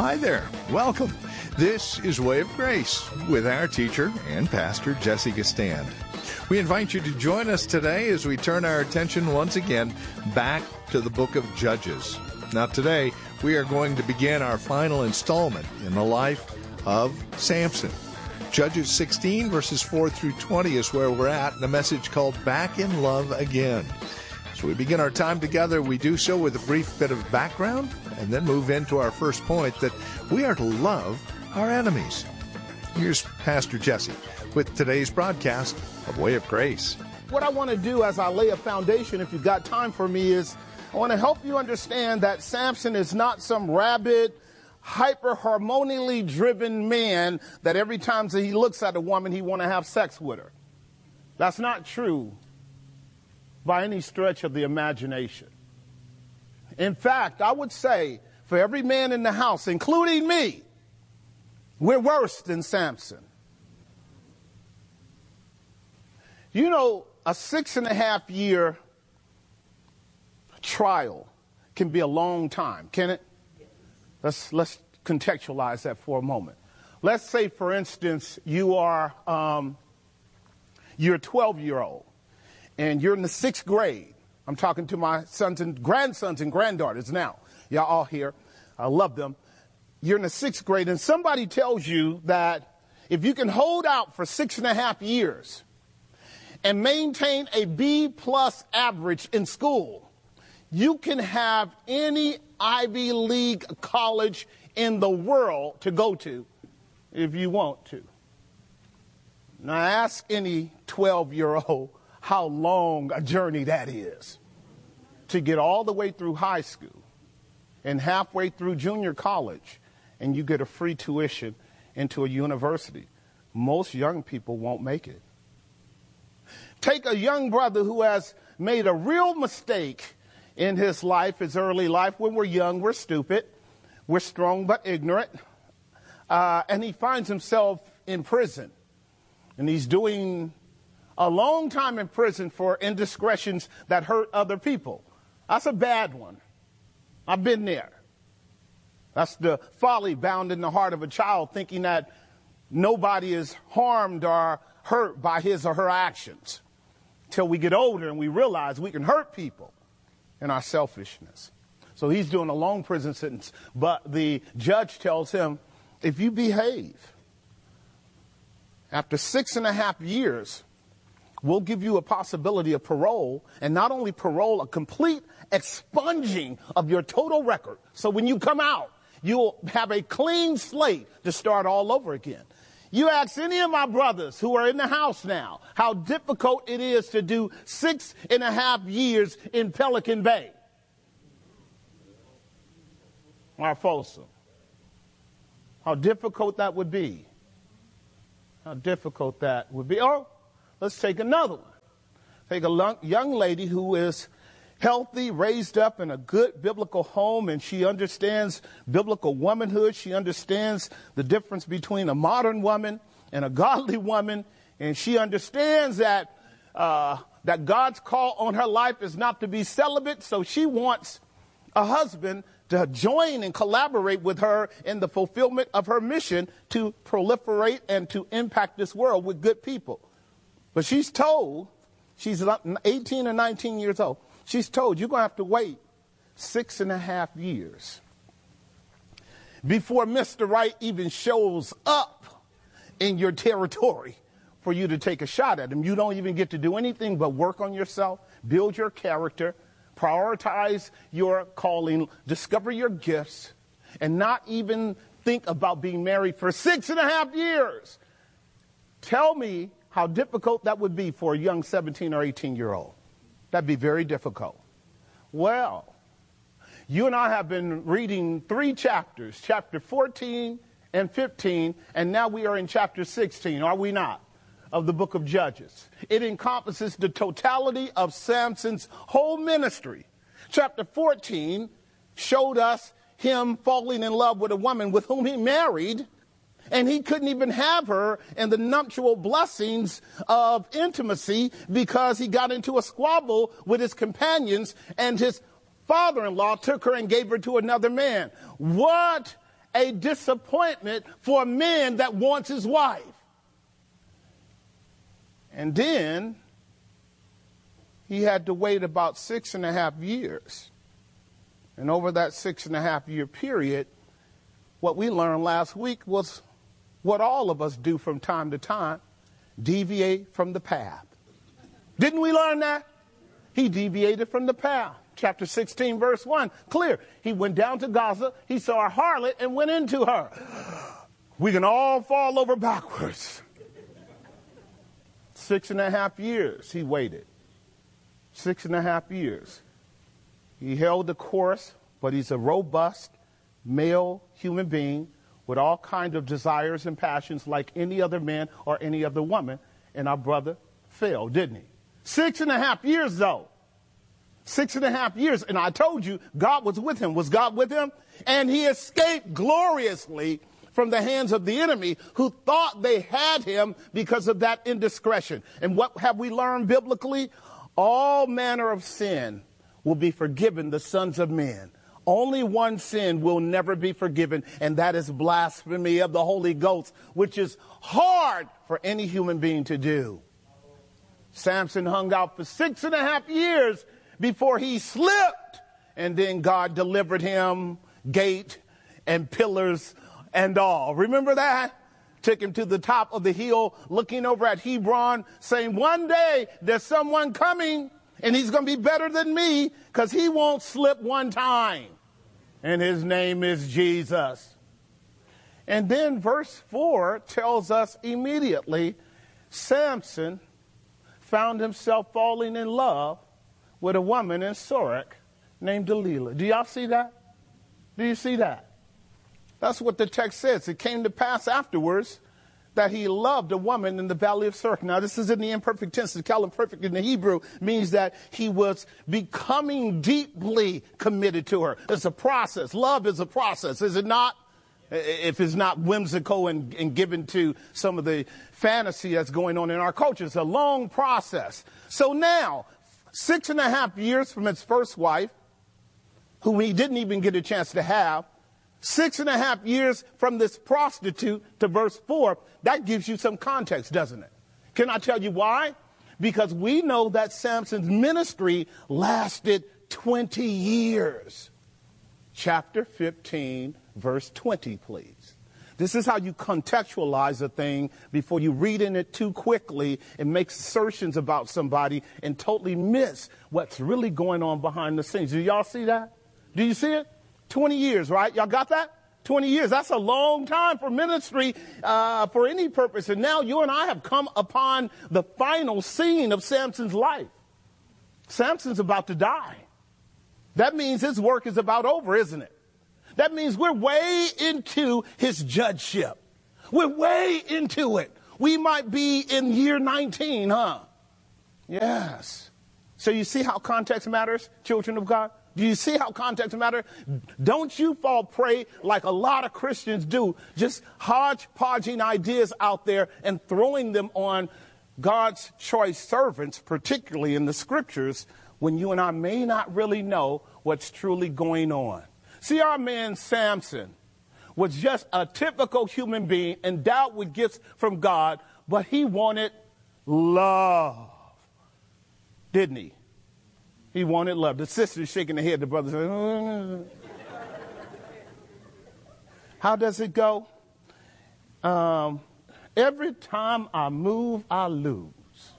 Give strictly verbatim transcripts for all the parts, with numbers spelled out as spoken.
Hi there. Welcome. This is Way of Grace with our teacher and pastor, Jessica Stand. We invite you to join us today as we turn our attention once again back to the book of Judges. Now today, we are going to begin our final installment in the life of Samson. Judges sixteen, verses four through twenty is where we're at in a message called Back in Love Again. As we begin our time together, we do so with a brief bit of background and then move into our first point that we are to love our enemies. Here's Pastor Jesse with today's broadcast of Way of Grace. What I want to do as I lay a foundation, if you've got time for me, is I want to help you understand that Samson is not some rabid, hyper-hormonally driven man that every time that he looks at a woman, he want to have sex with her. That's not true by any stretch of the imagination. In fact, I would say for every man in the house, including me, we're worse than Samson. You know, a six and a half year trial can be a long time, can it? Let's, let's contextualize that for a moment. Let's say, for instance, you are, um, you're a twelve year old and you're in the sixth grade. I'm talking to my sons and grandsons and granddaughters now. Y'all all here. I love them. You're in the sixth grade and somebody tells you that if you can hold out for six and a half years and maintain a B plus average in school, you can have any Ivy League college in the world to go to if you want to. Now ask any twelve year old how long a journey that is to get all the way through high school and halfway through junior college, and you get a free tuition into a university. Most young people won't make it. Take a young brother who has made a real mistake in his life, his early life. When we're young, we're stupid. We're strong but ignorant. Uh, and he finds himself in prison. And he's doing a long time in prison for indiscretions that hurt other people. That's a bad one. I've been there. That's the folly bound in the heart of a child, thinking that nobody is harmed or hurt by his or her actions. Till we get older and we realize we can hurt people in our selfishness. So he's doing a long prison sentence, but the judge tells him, if you behave, after six and a half years, we'll give you a possibility of parole, and not only parole, a complete expunging of your total record. So when you come out, you'll have a clean slate to start all over again. You ask any of my brothers who are in the house now how difficult it is to do six and a half years in Pelican Bay or Folsom. How difficult that would be. How difficult that would be. Oh, let's take another one. Take a young lady who is healthy, raised up in a good biblical home, and she understands biblical womanhood. She understands the difference between a modern woman and a godly woman, and she understands that uh, that God's call on her life is not to be celibate, so she wants a husband to join and collaborate with her in the fulfillment of her mission to proliferate and to impact this world with good people. But she's told, she's eighteen or nineteen years old, she's told you're going to have to wait six and a half years before Mister Right even shows up in your territory for you to take a shot at him. You don't even get to do anything but work on yourself, build your character, prioritize your calling, discover your gifts, and not even think about being married for six and a half years. Tell me how difficult that would be for a young seventeen or eighteen year old. That'd be very difficult. Well, you and I have been reading three chapters, chapter fourteen and fifteen, and now we are in chapter sixteen, are we not, of the book of Judges. It encompasses the totality of Samson's whole ministry. Chapter fourteen showed us him falling in love with a woman with whom he married, and he couldn't even have her in the nuptial blessings of intimacy because he got into a squabble with his companions, and his father-in-law took her and gave her to another man. What a disappointment for a man that wants his wife. And then he had to wait about six and a half years. And over that six and a half year period, what we learned last week was what all of us do from time to time, deviate from the path. Didn't we learn that? He deviated from the path. Chapter sixteen, verse one, clear. He went down to Gaza, he saw a harlot and went into her. We can all fall over backwards. Six and a half years he waited. Six and a half years. He held the course, but he's a robust male human being with all kinds of desires and passions like any other man or any other woman. And our brother failed, didn't he? Six and a half years, though. Six and a half years. And I told you, God was with him. Was God with him? And he escaped gloriously from the hands of the enemy who thought they had him because of that indiscretion. And what have we learned biblically? All manner of sin will be forgiven the sons of men. Only one sin will never be forgiven, and that is blasphemy of the Holy Ghost, which is hard for any human being to do. Samson hung out for six and a half years before he slipped, and then God delivered him, gate and pillars and all. Remember that? Took him to the top of the hill, looking over at Hebron, saying, one day there's someone coming, and he's going to be better than me because he won't slip one time. And his name is Jesus. And then verse four tells us immediately, Samson found himself falling in love with a woman in Sorek named Delilah. Do y'all see that? Do you see that? That's what the text says. It came to pass afterwards that he loved a woman in the valley of Sorek. Now, this is in the imperfect tense. The imperfect in the Hebrew means that he was becoming deeply committed to her. It's a process. Love is a process, is it not? If it's not whimsical and, and given to some of the fantasy that's going on in our culture. It's a long process. So now, six and a half years from his first wife, whom he didn't even get a chance to have, six and a half years from this prostitute to verse four, that gives you some context, doesn't it? Can I tell you why? Because we know that Samson's ministry lasted twenty years. Chapter fifteen, verse twenty, please. This is how you contextualize a thing before you read in it too quickly and make assertions about somebody and totally miss what's really going on behind the scenes. Do y'all see that? Do you see it? twenty years, right? Y'all got that? twenty years. That's a long time for ministry, uh, for any purpose. And now you and I have come upon the final scene of Samson's life. Samson's about to die. That means his work is about over, isn't it? That means we're way into his judgeship. We're way into it. We might be in year nineteen, huh? Yes. So you see how context matters, children of God? Do you see how context matters? Don't you fall prey like a lot of Christians do, just hodgepodging ideas out there and throwing them on God's choice servants, particularly in the scriptures, when you and I may not really know what's truly going on. See, our man Samson was just a typical human being endowed with gifts from God, but he wanted love, didn't he? He wanted love. The sister's shaking her head. The brother said, mm. How does it go? Um, every time I move, I lose.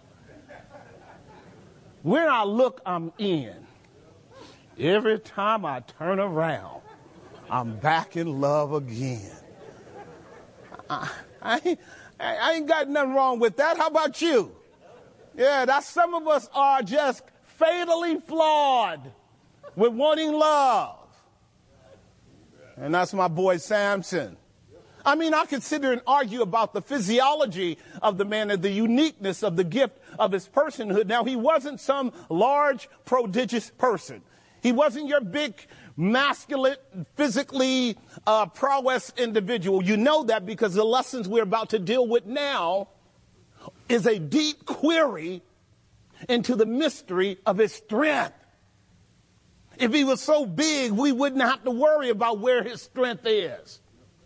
When I look, I'm in. Every time I turn around, I'm back in love again. I, I, ain't, I ain't got nothing wrong with that. How about you? Yeah, that's some of us are just fatally flawed with wanting love. And that's my boy Samson. I mean, I could sit there and argue about the physiology of the man and the uniqueness of the gift of his personhood. Now, he wasn't some large, prodigious person. He wasn't your big, masculine, physically uh, prowess individual. You know that because the lessons we're about to deal with now is a deep query into the mystery of his strength. If he was so big, we wouldn't have to worry about where his strength is.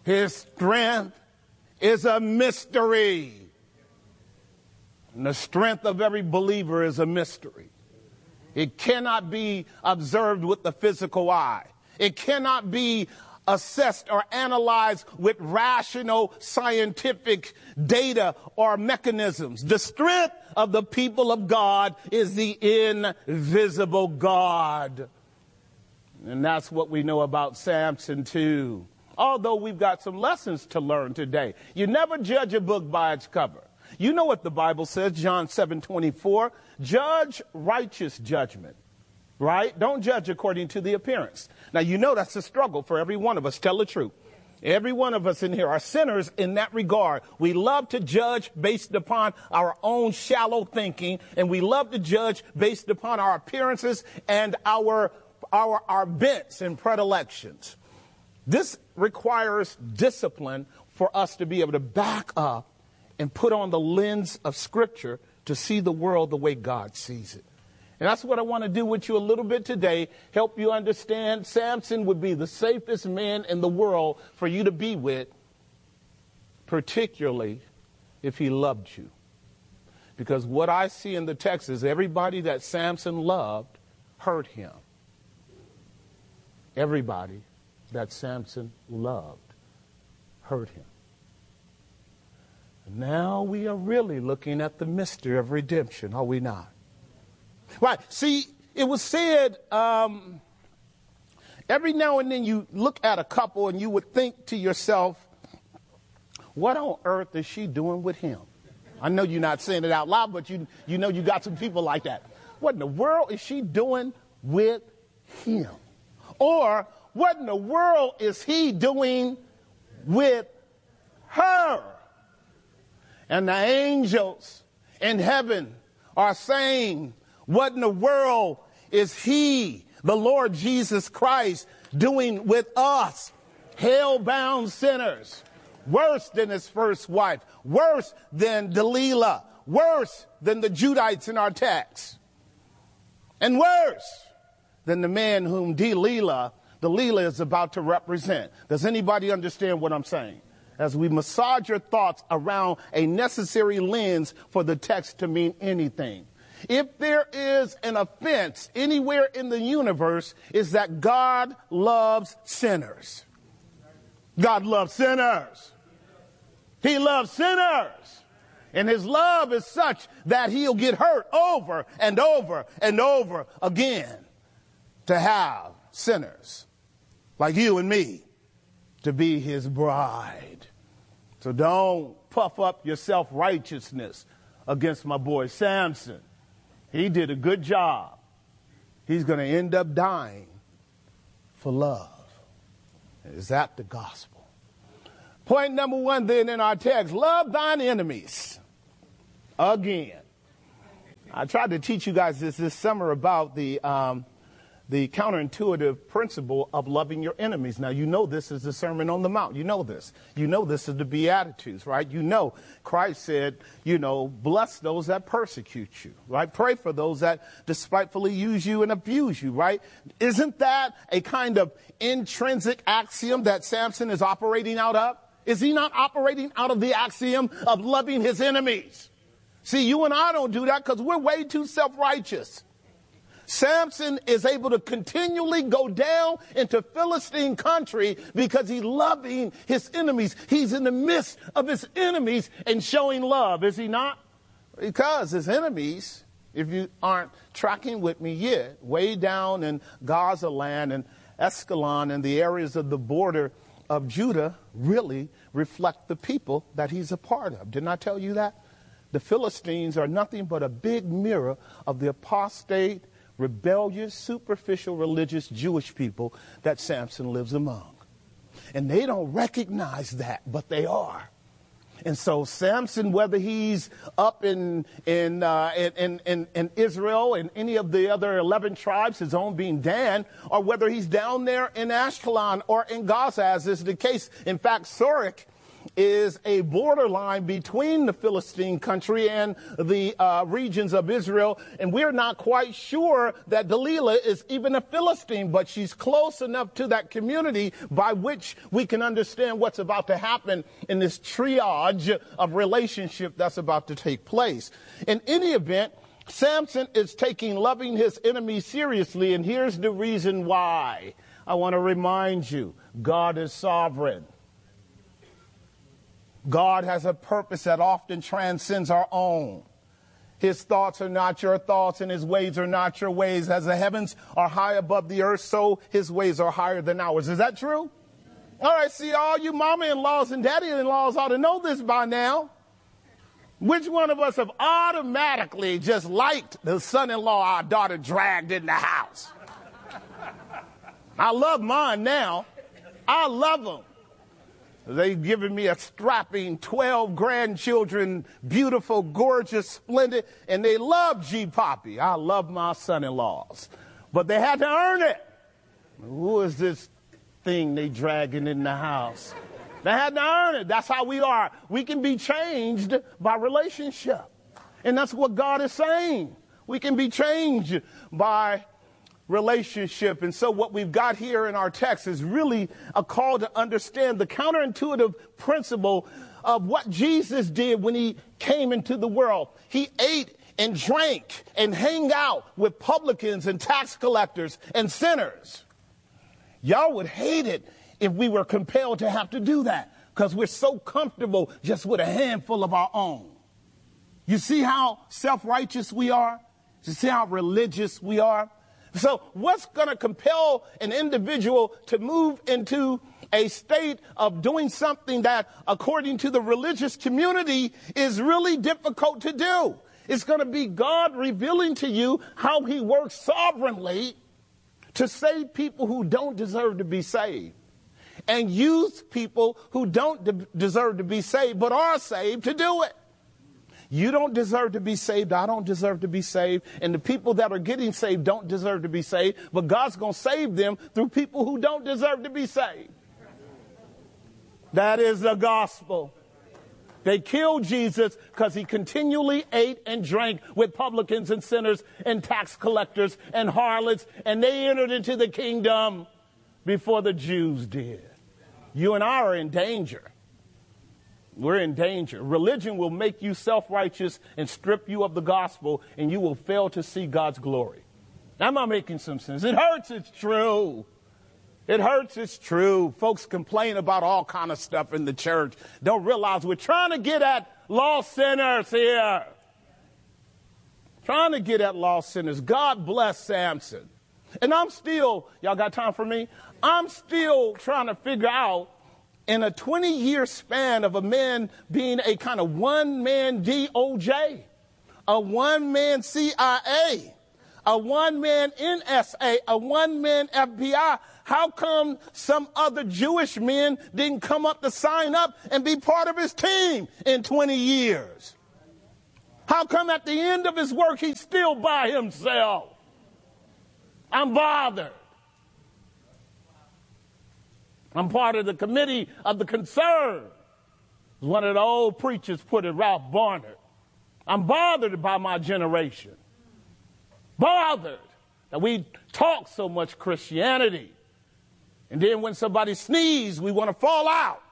His strength is a mystery. And the strength of every believer is a mystery. It cannot be observed with the physical eye. It cannot be assessed or analyzed with rational scientific data or mechanisms. The strength of the people of God is the invisible God. And that's what we know about Samson too. Although we've got some lessons to learn today. You never judge a book by its cover. You know what the Bible says, John seven twenty-four, judge righteous judgment, right? Don't judge according to the appearance. Now, you know that's a struggle for every one of us. Tell the truth. Every one of us in here are sinners in that regard. We love to judge based upon our own shallow thinking, and we love to judge based upon our appearances and our, our, our bents and predilections. This requires discipline for us to be able to back up and put on the lens of Scripture to see the world the way God sees it. And that's what I want to do with you a little bit today, help you understand Samson would be the safest man in the world for you to be with, particularly if he loved you. Because what I see in the text is everybody that Samson loved hurt him. Everybody that Samson loved hurt him. Now we are really looking at the mystery of redemption, are we not? Right. See, it was said um, every now and then you look at a couple and you would think to yourself, what on earth is she doing with him? I know you're not saying it out loud, but you, you know you got some people like that. What in the world is she doing with him? Or what in the world is he doing with her? And the angels in heaven are saying, what in the world is he, the Lord Jesus Christ, doing with us, hell-bound sinners, worse than his first wife, worse than Delilah, worse than the Judites in our text, and worse than the man whom Delilah, Delilah is about to represent. Does anybody understand what I'm saying? As we massage your thoughts around a necessary lens for the text to mean anything. If there is an offense anywhere in the universe, is that God loves sinners. God loves sinners. He loves sinners. And his love is such that he'll get hurt over and over and over again to have sinners like you and me to be his bride. So don't puff up your self-righteousness against my boy Samson. He did a good job. He's going to end up dying for love. Is that the gospel? Point number one then in our text, love thine enemies. Again. I tried to teach you guys this this summer about the um, the counterintuitive principle of loving your enemies. Now, you know this is the Sermon on the Mount. You know this. You know this is the Beatitudes, right? You know Christ said, you know, bless those that persecute you, right? Pray for those that despitefully use you and abuse you, right? Isn't that a kind of intrinsic axiom that Samson is operating out of? Is he not operating out of the axiom of loving his enemies? See, you and I don't do that because we're way too self-righteous. Samson is able to continually go down into Philistine country because he's loving his enemies. He's in the midst of his enemies and showing love, is he not? Because his enemies, if you aren't tracking with me yet, way down in Gaza land and Ascalon and the areas of the border of Judah really reflect the people that he's a part of. Didn't I tell you that? The Philistines are nothing but a big mirror of the apostate, rebellious, superficial, religious Jewish people that Samson lives among. And they don't recognize that, but they are. And so Samson, whether he's up in in, uh, in in in Israel and any of the other eleven tribes, his own being Dan, or whether he's down there in Ashkelon or in Gaza, as is the case. In fact, Sorek is a borderline between the Philistine country and the uh, regions of Israel. And we're not quite sure that Delilah is even a Philistine, but she's close enough to that community by which we can understand what's about to happen in this triage of relationship that's about to take place. In any event, Samson is taking loving his enemy seriously, and here's the reason why. I want to remind you, God is sovereign. God has a purpose that often transcends our own. His thoughts are not your thoughts, and his ways are not your ways. As the heavens are high above the earth, so his ways are higher than ours. Is that true? All right, see, all you mama-in-laws and daddy-in-laws ought to know this by now. Which one of us have automatically just liked the son-in-law our daughter dragged in the house? I love mine now. I love them. They've given me a strapping twelve grandchildren, beautiful, gorgeous, splendid, and they love G. Poppy. I love my son-in-laws. But they had to earn it. Who is this thing they dragging in the house? They had to earn it. That's how we are. We can be changed by relationship. And that's what God is saying. We can be changed by relationship. And so what we've got here in our text is really a call to understand the counterintuitive principle of what Jesus did when he came into the world. He ate and drank and hang out with publicans and tax collectors and sinners. Y'all would hate it if we were compelled to have to do that, because we're so comfortable just with a handful of our own. You see how self-righteous we are? You see how religious we are? So what's going to compel an individual to move into a state of doing something that, according to the religious community, is really difficult to do? It's going to be God revealing to you how he works sovereignly to save people who don't deserve to be saved, and use people who don't de- deserve to be saved but are saved to do it. You don't deserve to be saved. I don't deserve to be saved. And the people that are getting saved don't deserve to be saved. But God's going to save them through people who don't deserve to be saved. That is the gospel. They killed Jesus because he continually ate and drank with publicans and sinners and tax collectors and harlots. And they entered into the kingdom before the Jews did. You and I are in danger. We're in danger. Religion will make you self-righteous and strip you of the gospel, and you will fail to see God's glory. Am I making some sense? It hurts, it's true. It hurts, it's true. Folks complain about all kind of stuff in the church. Don't realize we're trying to get at lost sinners here. Trying to get at lost sinners. God bless Samson. And I'm still, y'all got time for me? I'm still trying to figure out, in a twenty-year span of a man being a kind of one-man D O J, a one-man C I A, a one-man N S A, a one-man F B I, how come some other Jewish men didn't come up to sign up and be part of his team in twenty years? How come at the end of his work he's still by himself? I'm bothered. I'm part of the committee of the concern. One of the old preachers put it, Ralph Barnard. I'm bothered by my generation. Bothered that we talk so much Christianity. And then when somebody sneezes, we want to fall out.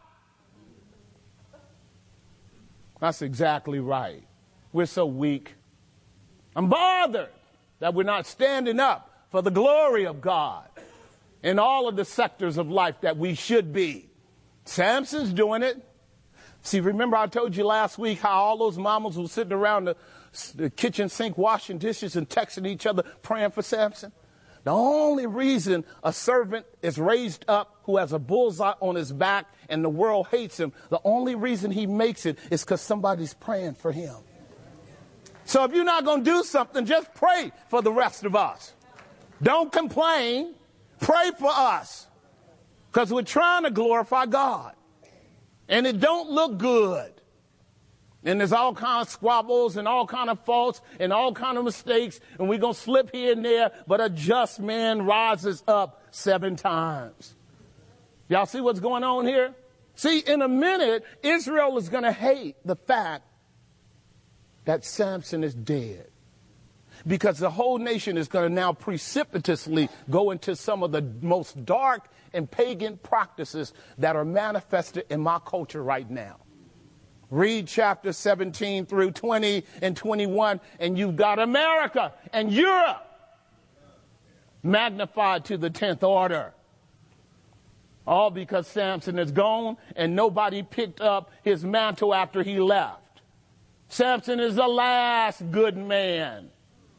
That's exactly right. We're so weak. I'm bothered that we're not standing up for the glory of God in all of the sectors of life that we should be. Samson's doing it. See, remember I told you last week how all those mamas were sitting around the, the kitchen sink washing dishes and texting each other, praying for Samson? The only reason a servant is raised up who has a bullseye on his back and the world hates him, the only reason he makes it is because somebody's praying for him. So if you're not going to do something, just pray for the rest of us. Don't complain. Pray for us, because we're trying to glorify God, and it don't look good. And there's all kind of squabbles and all kind of faults and all kind of mistakes, and we're going to slip here and there, but a just man rises up seven times. Y'all see what's going on here? See, in a minute, Israel is going to hate the fact that Samson is dead, because the whole nation is going to now precipitously go into some of the most dark and pagan practices that are manifested in my culture right now. Read chapter seventeen through twenty and twenty-one, and you've got America and Europe magnified to the tenth order. All because Samson is gone and nobody picked up his mantle after he left. Samson is the last good man.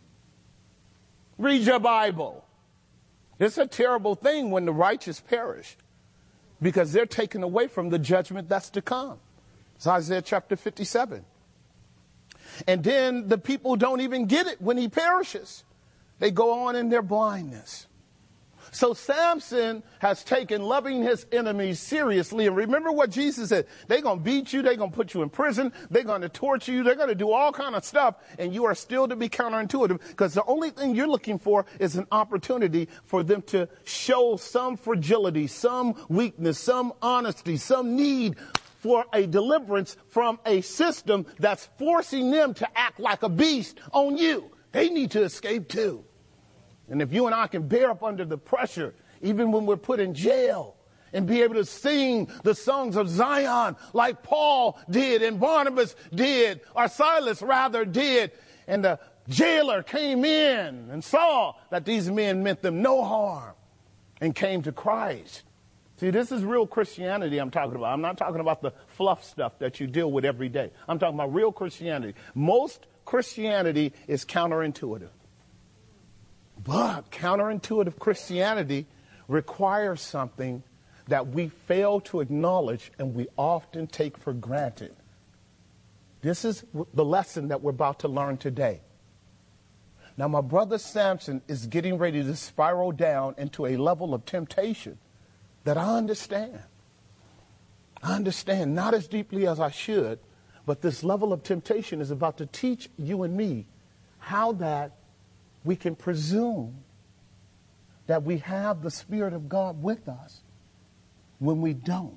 Read your Bible. It's a terrible thing when the righteous perish, because they're taken away from the judgment that's to come. It's Isaiah chapter fifty-seven. And then the people don't even get it when he perishes. They go on in their blindness. So Samson has taken loving his enemies seriously. And remember what Jesus said. They're going to beat you. They're going to put you in prison. They're going to torture you. They're going to do all kind of stuff. And you are still to be counterintuitive, because the only thing you're looking for is an opportunity for them to show some fragility, some weakness, some honesty, some need for a deliverance from a system that's forcing them to act like a beast on you. They need to escape too. And if you and I can bear up under the pressure, even when we're put in jail, and be able to sing the songs of Zion like Paul did and Barnabas did, or Silas rather did, and the jailer came in and saw that these men meant them no harm and came to Christ. See, this is real Christianity I'm talking about. I'm not talking about the fluff stuff that you deal with every day. I'm talking about real Christianity. Most Christianity is counterintuitive. But counterintuitive Christianity requires something that we fail to acknowledge and we often take for granted. This is the lesson that we're about to learn today. Now, my brother Samson is getting ready to spiral down into a level of temptation that I understand. I understand, not as deeply as I should, but this level of temptation is about to teach you and me how that we can presume that we have the Spirit of God with us when we don't.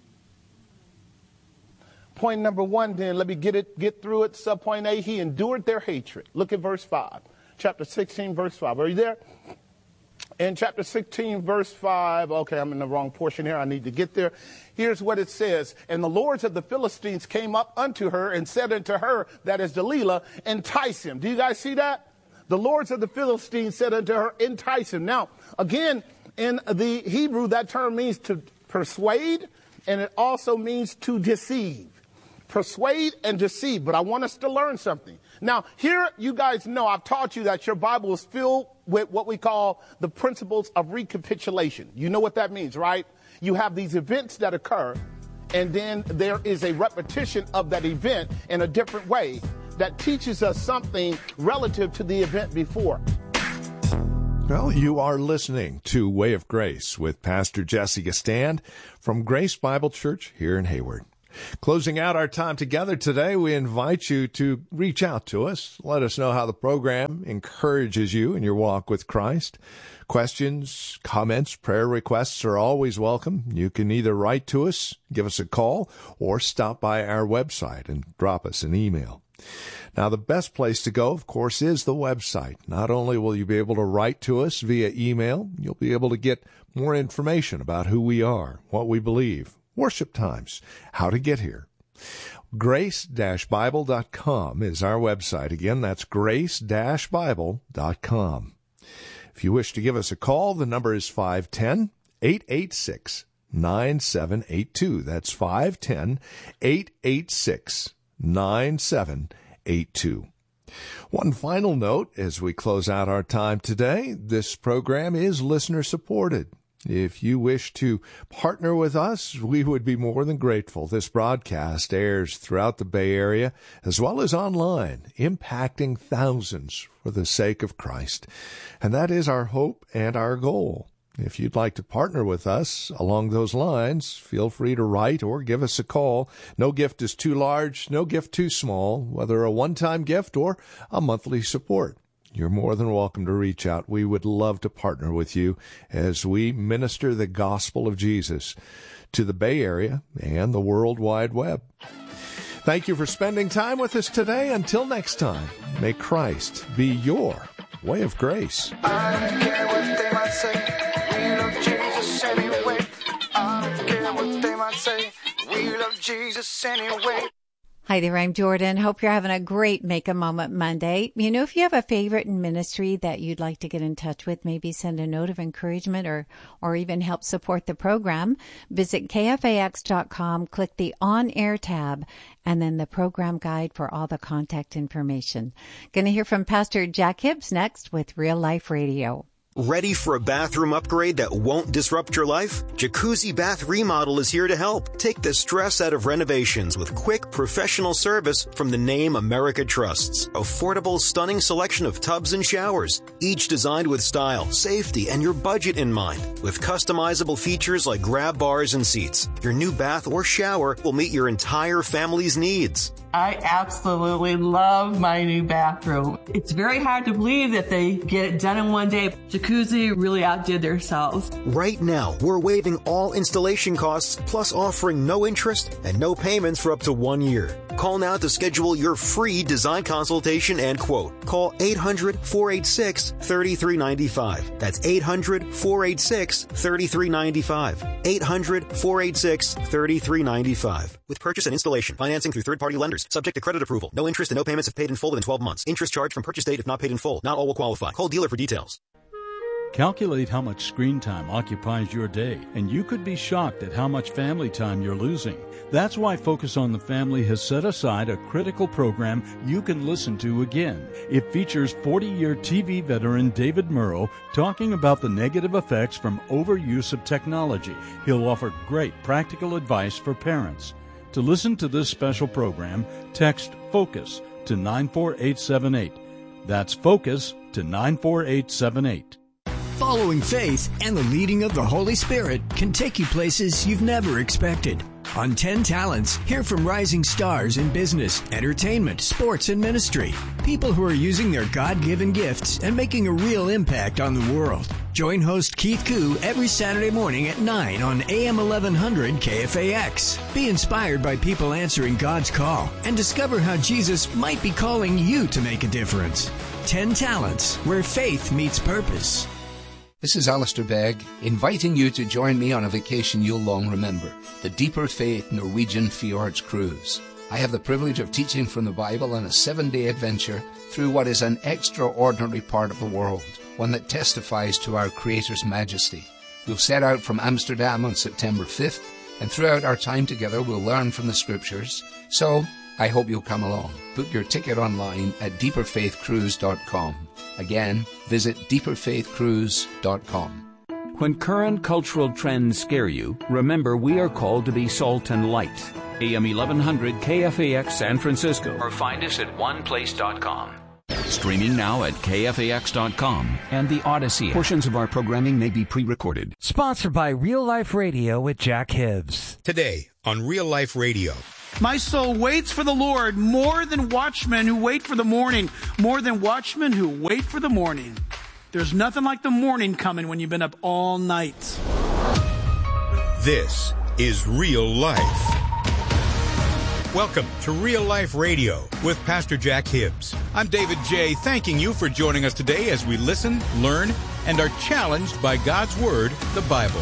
Point number one, then, let me get it, get through it. Subpoint A, he endured their hatred. Look at verse five. Chapter sixteen, verse five. Are you there? In chapter sixteen, verse five, okay, I'm in the wrong portion here. I need to get there. Here's what it says. And the lords of the Philistines came up unto her and said unto her, that is Delilah, entice him. Do you guys see that? The lords of the Philistines said unto her, entice him. Now, again, in the Hebrew, that term means to persuade, and it also means to deceive. Persuade and deceive. But I want us to learn something. Now, here you guys know, I've taught you that your Bible is filled with what we call the principles of recapitulation. You know what that means, right? You have these events that occur, and then there is a repetition of that event in a different way that teaches us something relative to the event before. Well, you are listening to Way of Grace with Pastor Jesse Gistand from Grace Bible Church here in Hayward. Closing out our time together today, we invite you to reach out to us. Let us know how the program encourages you in your walk with Christ. Questions, comments, prayer requests are always welcome. You can either write to us, give us a call, or stop by our website and drop us an email. Now, the best place to go, of course, is the website. Not only will you be able to write to us via email, you'll be able to get more information about who we are, what we believe, worship times, how to get here. grace bible dot com is our website. Again, that's grace bible dot com. If you wish to give us a call, the number is five one zero, eight eight six, nine seven eight two. That's five one zero, eight eight six, nine seven eight two. One final note as we close out our time today, this program is listener supported. If you wish to partner with us, we would be more than grateful. This broadcast airs throughout the Bay Area as well as online, impacting thousands for the sake of Christ. And that is our hope and our goal. If you'd like to partner with us along those lines, feel free to write or give us a call. No gift is too large, no gift too small, whether a one-time gift or a monthly support. You're more than welcome to reach out. We would love to partner with you as we minister the gospel of Jesus to the Bay Area and the World Wide Web. Thank you for spending time with us today. Until next time, may Christ be your way of grace. I don't care what they might say. We love Jesus anyway. I don't care what they might say. We love Jesus anyway. Hi there, I'm Jordan. Hope you're having a great Make a Moment Monday. You know, if you have a favorite in ministry that you'd like to get in touch with, maybe send a note of encouragement or, or even help support the program, visit K F A X dot com, click the On Air tab, and then the program guide for all the contact information. Going to hear from Pastor Jack Hibbs next with Real Life Radio. Ready for a bathroom upgrade that won't disrupt your life? Jacuzzi Bath Remodel is here to help. Take the stress out of renovations with quick, professional service from the name America trusts. Affordable, stunning selection of tubs and showers, each designed with style, safety, and your budget in mind. With customizable features like grab bars and seats, your new bath or shower will meet your entire family's needs. I absolutely love my new bathroom. It's very hard to believe that they get it done in one day. Jacuzzi really outdid themselves. Right now, we're waiving all installation costs, plus offering no interest and no payments for up to one year. Call now to schedule your free design consultation and quote. Call eight hundred, four eight six, three three nine five. That's eight hundred, four eight six, three three nine five. eight hundred, four eight six, three three nine five. With purchase and installation, financing through third-party lenders, subject to credit approval. No interest and no payments if paid in full within twelve months. Interest charged from purchase date if not paid in full. Not all will qualify. Call dealer for details. Calculate how much screen time occupies your day, and you could be shocked at how much family time you're losing. That's why Focus on the Family has set aside a critical program you can listen to again. It features forty-year T V veteran David Murrow talking about the negative effects from overuse of technology. He'll offer great practical advice for parents. To listen to this special program, text FOCUS to nine four eight seven eight. That's FOCUS to nine four eight seven eight. Following faith and the leading of the Holy Spirit can take you places you've never expected. On ten Talents, hear from rising stars in business, entertainment, sports, and ministry. People who are using their God-given gifts and making a real impact on the world. Join host Keith Koo every Saturday morning at nine on A M eleven hundred K F A X. Be inspired by people answering God's call and discover how Jesus might be calling you to make a difference. ten Talents, where faith meets purpose. This is Alistair Begg, inviting you to join me on a vacation you'll long remember, the Deeper Faith Norwegian Fjords Cruise. I have the privilege of teaching from the Bible on a seven-day adventure through what is an extraordinary part of the world, one that testifies to our Creator's majesty. We'll set out from Amsterdam on September fifth, and throughout our time together we'll learn from the Scriptures. So, I hope you'll come along. Book your ticket online at deeper faith cruise dot com. Again, visit deeper faith cruise dot com. When current cultural trends scare you, remember we are called to be salt and light. A M eleven hundred K F A X San Francisco, or find us at one place dot com. Streaming now at K F A X dot com and the Odyssey. Portions of our programming may be pre-recorded. Sponsored by Real Life Radio with Jack Hibbs. Today on Real Life Radio. My soul waits for the Lord more than watchmen who wait for the morning, more than watchmen who wait for the morning. There's nothing like the morning coming when you've been up all night. This is Real Life. Welcome to Real Life Radio with Pastor Jack Hibbs. I'm David J., thanking you for joining us today as we listen, learn, and are challenged by God's Word, the Bible.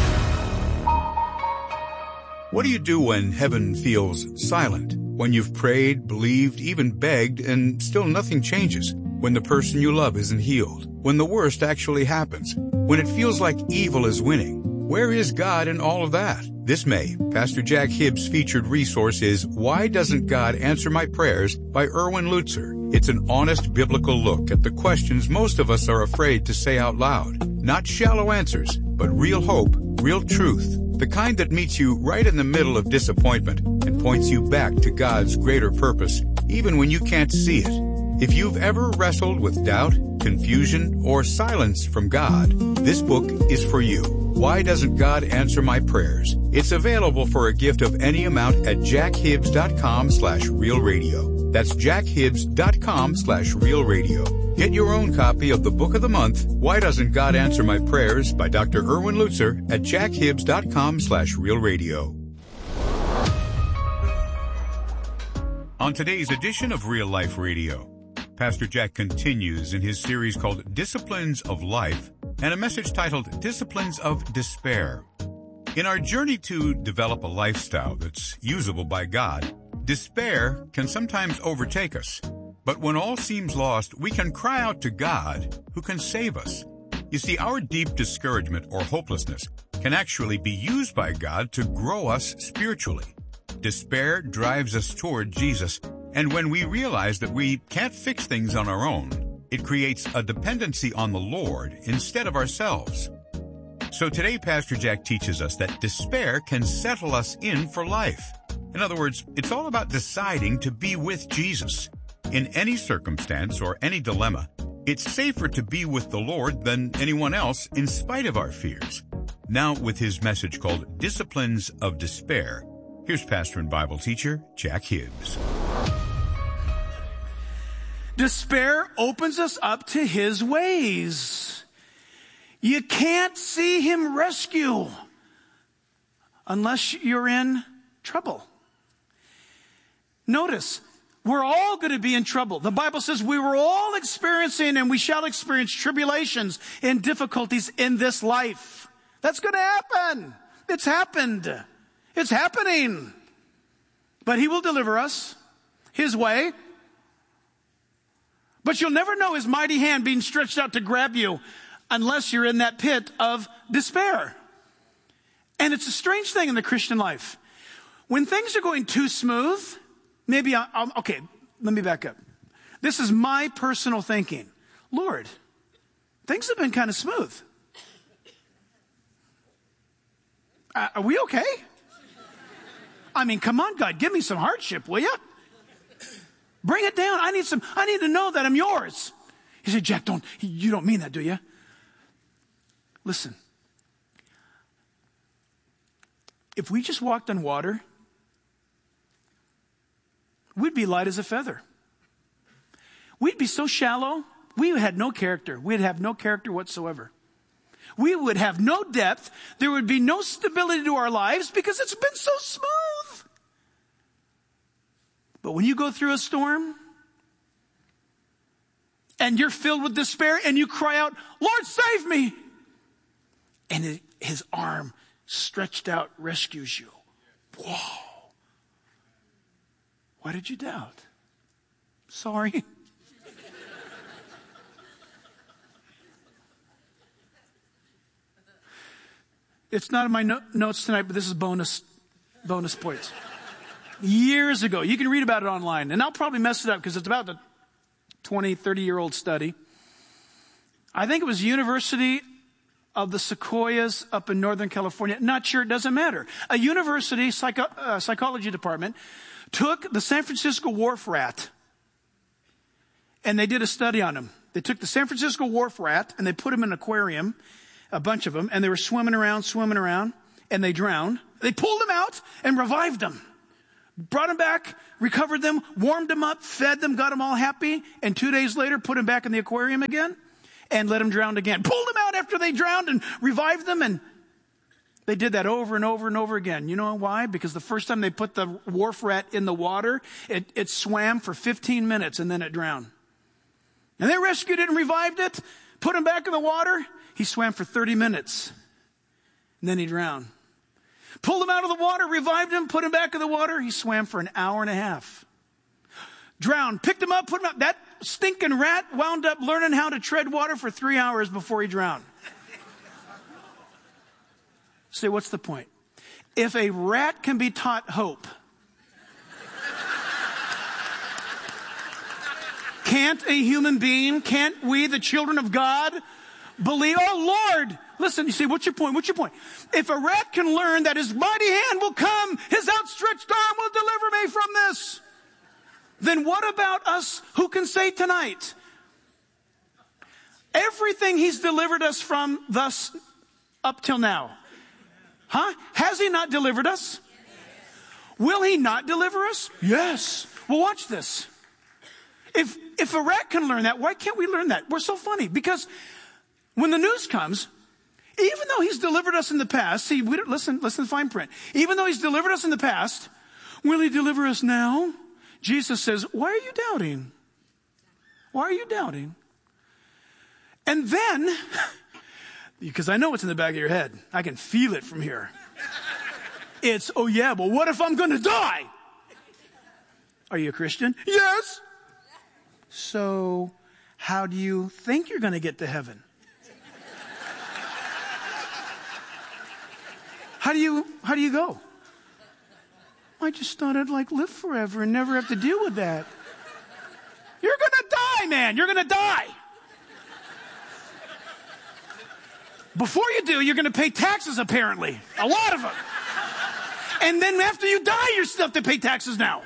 What do you do when heaven feels silent? When you've prayed, believed, even begged, and still nothing changes? When the person you love isn't healed? When the worst actually happens? When it feels like evil is winning? Where is God in all of that? This May, Pastor Jack Hibbs' featured resource is Why Doesn't God Answer My Prayers by Erwin Lutzer. It's an honest biblical look at the questions most of us are afraid to say out loud. Not shallow answers, but real hope, real truth. The kind that meets you right in the middle of disappointment and points you back to God's greater purpose, even when you can't see it. If you've ever wrestled with doubt, confusion, or silence from God, this book is for you. Why Doesn't God Answer My Prayers? It's available for a gift of any amount at jack hibbs dot com slash real radio. That's jackhibbs.com slash real radio. Get your own copy of the book of the month, Why Doesn't God Answer My Prayers, by Doctor Erwin Lutzer at jackhibbs.com slash real radio. On today's edition of Real Life Radio, Pastor Jack continues in his series called Disciplines of Life and a message titled Disciplines of Despair. In our journey to develop a lifestyle that's usable by God, despair can sometimes overtake us. But when all seems lost, we can cry out to God who can save us. You see, our deep discouragement or hopelessness can actually be used by God to grow us spiritually. Despair drives us toward Jesus, and when we realize that we can't fix things on our own, it creates a dependency on the Lord instead of ourselves. So today, Pastor Jack teaches us that despair can settle us in for life. In other words, it's all about deciding to be with Jesus. In any circumstance or any dilemma, it's safer to be with the Lord than anyone else in spite of our fears. Now, with his message called Disciplines of Despair, here's pastor and Bible teacher Jack Hibbs. Despair opens us up to his ways. You can't see him rescue unless you're in trouble. Notice, we're all going to be in trouble. The Bible says we were all experiencing and we shall experience tribulations and difficulties in this life. That's going to happen. It's happened. It's happening. But he will deliver us his way. But you'll never know his mighty hand being stretched out to grab you unless you're in that pit of despair. And it's a strange thing in the Christian life. When things are going too smooth, maybe I, I'm, okay, let me back up. This is my personal thinking. Lord, things have been kind of smooth. Uh, are we okay? I mean, come on, God, give me some hardship, will you? Bring it down. I need some, I need to know that I'm yours. He said, Jack, don't, you don't mean that, do you? Listen. If we just walked on water, we'd be light as a feather. We'd be so shallow, we had no character. We'd have no character whatsoever. We would have no depth. There would be no stability to our lives because it's been so smooth. But when you go through a storm and you're filled with despair and you cry out, Lord, save me. And his arm stretched out rescues you. Whoa. Why did you doubt? Sorry. It's not in my no- notes tonight, but this is bonus, bonus points. Years ago, you can read about it online, and I'll probably mess it up because it's about a twenty, thirty-year-old study. I think it was University of the Sequoias up in Northern California. Not sure, it doesn't matter. A university psycho- uh, psychology department took the San Francisco wharf rat, and they did a study on him. They took the San Francisco wharf rat, and they put him in an aquarium, a bunch of them, and they were swimming around, swimming around, and they drowned. They pulled them out and revived them. Brought them back, recovered them, warmed them up, fed them, got them all happy, and two days later put them back in the aquarium again and let them drown again. Pulled them out after they drowned and revived them, and they did that over and over and over again. You know why? Because the first time they put the wharf rat in the water, it, it swam for fifteen minutes and then it drowned. And they rescued it and revived it, put him back in the water. He swam for thirty minutes and then he drowned. Pulled him out of the water, revived him, put him back in the water. He swam for an hour and a half. Drowned, picked him up, put him out. That stinking rat wound up learning how to tread water for three hours before he drowned. Say, what's the point? If a rat can be taught hope, can't a human being, can't we, the children of God, believe? Oh, Lord, listen, you see, what's your point? What's your point? If a rat can learn that his mighty hand will come, his outstretched arm will deliver me from this, then what about us who can say tonight, everything he's delivered us from thus up till now, huh? Has he not delivered us? Will he not deliver us? Yes. Well, watch this. If, if a rat can learn that, why can't we learn that? We're so funny because when the news comes, even though he's delivered us in the past, see, we don't, listen, listen to fine print. Even though he's delivered us in the past, will he deliver us now? Jesus says, why are you doubting? Why are you doubting? And then, because I know what's in the back of your head. I can feel it from here. It's, oh yeah, but what if I'm going to die? Are you a Christian? Yes. So how do you think you're going to get to heaven? How do you, how do you go? I just thought I'd like live forever and never have to deal with that. You're going to die, man. You're going to die. Before you do, you're going to pay taxes, apparently. A lot of them. And then after you die, you still have to pay taxes now.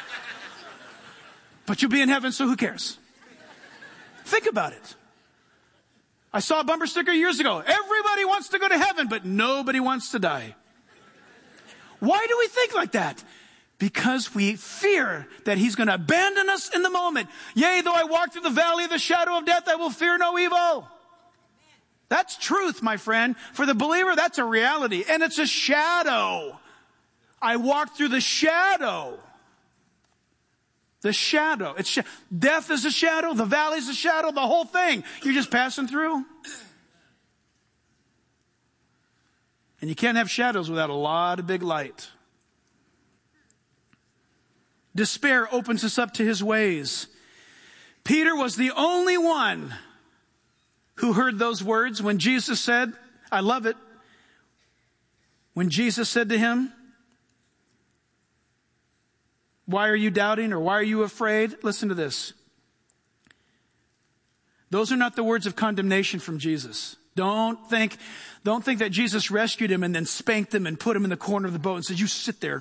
But you'll be in heaven, so who cares? Think about it. I saw a bumper sticker years ago. Everybody wants to go to heaven, but nobody wants to die. Why do we think like that? Because we fear that he's going to abandon us in the moment. Yea, though I walk through the valley of the shadow of death, I will fear no evil. That's truth, my friend. For the believer, that's a reality. And it's a shadow. I walk through the shadow. The shadow. It's sh- death is a shadow. The valley is a shadow. The whole thing. You're just passing through. And you can't have shadows without a lot of big light. Despair opens us up to his ways. Peter was the only one who heard those words when Jesus said, I love it. When Jesus said to him, why are you doubting or why are you afraid? Listen to this. Those are not the words of condemnation from Jesus. Don't think, don't think that Jesus rescued him and then spanked him and put him in the corner of the boat and said, you sit there.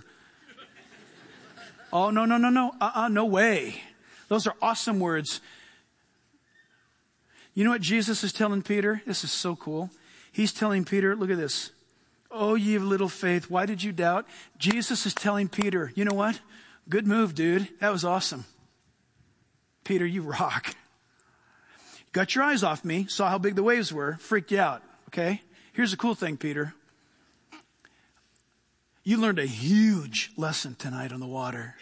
Oh, no, no, no, no. Uh-uh, no way. Those are awesome words. You know what Jesus is telling Peter? This is so cool. He's telling Peter, look at this. Oh, ye of little faith, why did you doubt? Jesus is telling Peter, you know what? Good move, dude. That was awesome. Peter, you rock. Got your eyes off me, saw how big the waves were, freaked you out, okay? Here's the cool thing, Peter. You learned a huge lesson tonight on the water.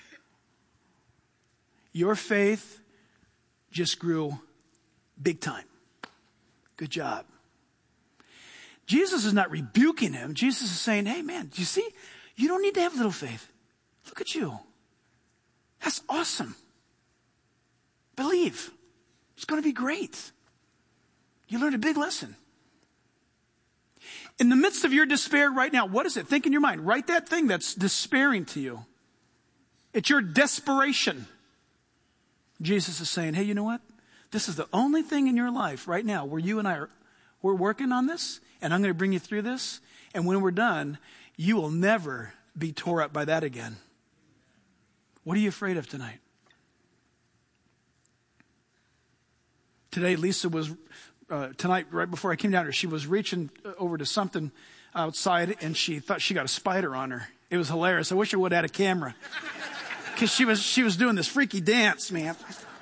Your faith just grew big time. Good job. Jesus is not rebuking him. Jesus is saying, hey man, do you see? You don't need to have little faith. Look at you. That's awesome. Believe. It's going to be great. You learned a big lesson. In the midst of your despair right now, what is it? Think in your mind. Write that thing that's despairing to you. It's your desperation. Jesus is saying, hey, you know what? This is the only thing in your life right now where you and I are, we're working on this, and I'm going to bring you through this. And when we're done, you will never be tore up by that again. What are you afraid of tonight? Today, Lisa was, uh, tonight, right before I came down here, she was reaching over to something outside, and she thought she got a spider on her. It was hilarious. I wish I would have had a camera. Because she was, she was doing this freaky dance, man.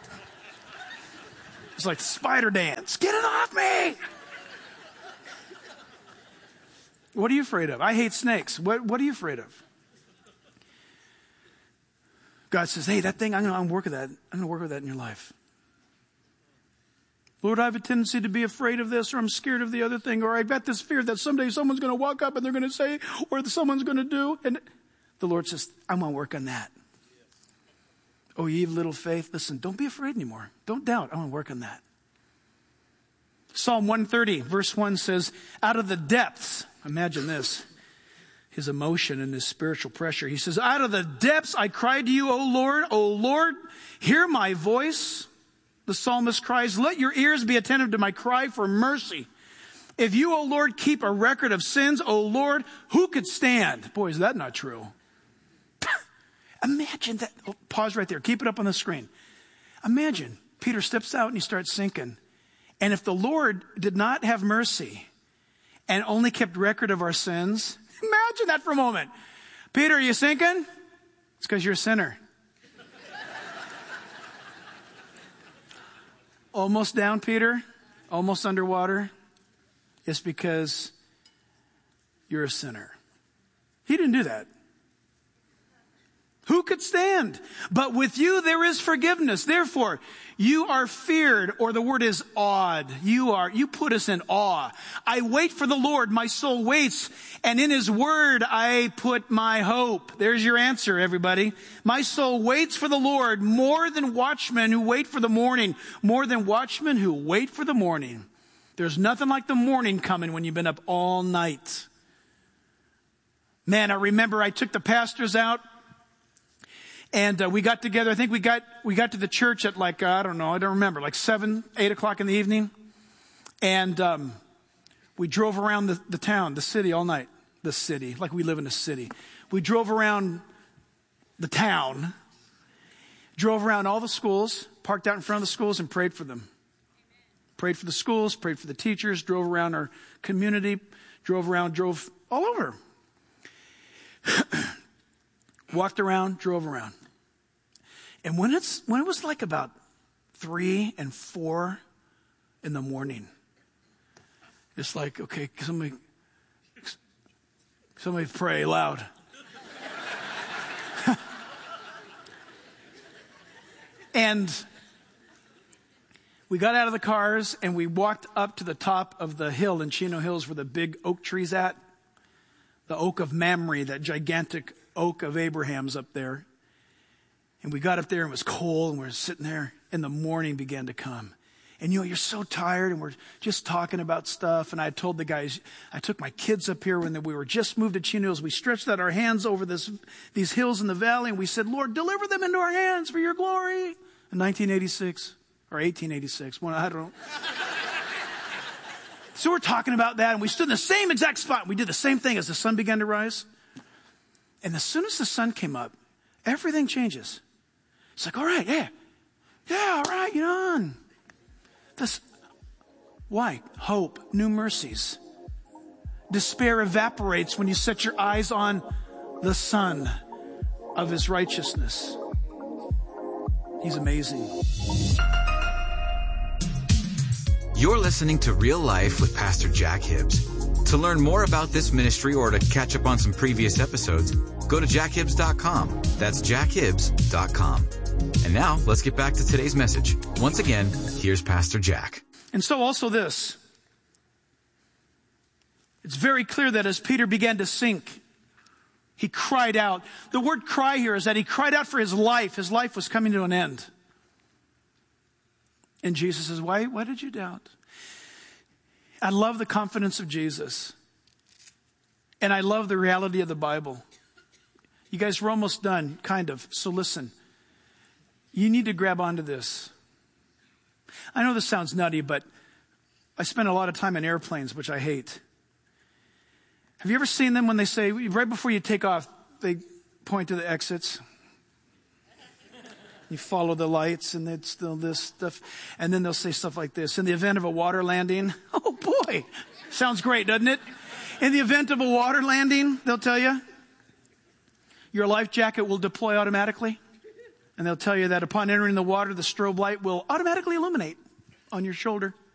It's like spider dance. Get it off me! What are you afraid of? I hate snakes. What, what are you afraid of? God says, hey, that thing, I'm going to work with that. I'm going to work with that in your life. Lord, I have a tendency to be afraid of this, or I'm scared of the other thing, or I've got this fear that someday someone's going to walk up and they're going to say, or someone's going to do. And the Lord says, I'm going to work on that. Oh, ye of little faith, listen, don't be afraid anymore. Don't doubt. I'm going to work on that. Psalm one thirty, verse one says, out of the depths, imagine this, his emotion and his spiritual pressure. He says, out of the depths I cried to you, O Lord, O Lord, hear my voice. The psalmist cries, let your ears be attentive to my cry for mercy. If you, O Lord, keep a record of sins, O Lord, who could stand? Boy, is that not true? Imagine that. Oh, pause right there. Keep it up on the screen. Imagine Peter steps out and he starts sinking. And if the Lord did not have mercy and only kept record of our sins, imagine that for a moment. Peter, are you sinking? It's because you're a sinner. almost down, Peter, almost underwater, it's because you're a sinner. He didn't do that. Who could stand? But with you there is forgiveness. Therefore, you are feared, or the word is awed. You are, you put us in awe. I wait for the Lord. My soul waits. And in his word, I put my hope. There's your answer, everybody. My soul waits for the Lord more than watchmen who wait for the morning. More than watchmen who wait for the morning. There's nothing like the morning coming when you've been up all night. Man, I remember I took the pastors out. And uh, we got together. I think we got we got to the church at like, uh, I don't know, I don't remember, like seven, eight o'clock in the evening. And um, we drove around the, the town, the city all night. The city, like we live in a city. We drove around the town, drove around all the schools, parked out in front of the schools and prayed for them. Prayed for the schools, prayed for the teachers, drove around our community, drove around, drove all over. Walked around, drove around. And when it's when it was like about three and four in the morning, it's like, okay, somebody, somebody pray loud. And we got out of the cars and we walked up to the top of the hill in Chino Hills where the big oak tree's at. The oak of Mamre, that gigantic oak of Abraham's up there. And we got up there and it was cold and we were sitting there and the morning began to come. And you know, you're so tired and we're just talking about stuff. And I told the guys, I took my kids up here when we were just moved to Chino Hills. We stretched out our hands over this, these hills in the valley and we said, Lord, deliver them into our hands for your glory. In nineteen eighty-six or eighteen eighty-six, one, I don't know. So we're talking about that and we stood in the same exact spot. We did the same thing as the sun began to rise. And as soon as the sun came up, everything changes. It's like, all right, yeah, yeah, all right, you're on. This, why? Hope, new mercies. Despair evaporates when you set your eyes on the Son of his righteousness. He's amazing. You're listening to Real Life with Pastor Jack Hibbs. To learn more about this ministry or to catch up on some previous episodes, go to jack hibbs dot com. That's jack hibbs dot com. And now, let's get back to today's message. Once again, here's Pastor Jack. And so also this. It's very clear that as Peter began to sink, he cried out. The word cry here is that he cried out for his life. His life was coming to an end. And Jesus says, why, why did you doubt? I love the confidence of Jesus. And I love the reality of the Bible. You guys, we're almost done, kind of. So listen. You need to grab onto this. I know this sounds nutty, but I spend a lot of time in airplanes, which I hate. Have you ever seen them when they say, right before you take off, they point to the exits? You follow the lights and it's still this stuff. And then they'll say stuff like this. In the event of a water landing, oh boy, sounds great, doesn't it? In the event of a water landing, they'll tell you, your life jacket will deploy automatically. And they'll tell you that upon entering the water, the strobe light will automatically illuminate on your shoulder.